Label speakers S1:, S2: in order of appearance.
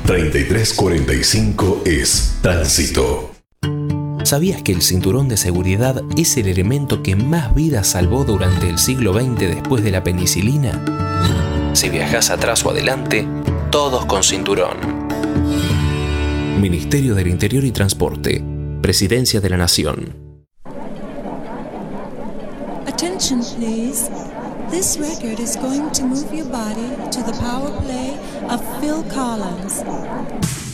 S1: 3345 es tránsito.
S2: ¿Sabías que el cinturón de seguridad es el elemento que más vidas salvó durante el siglo XX después de la penicilina? Si viajás atrás o adelante, todos con cinturón. Ministerio del Interior y Transporte. Presidencia de la Nación.
S3: Attention, please. This record is going to move your body to the power play of Phil Collins.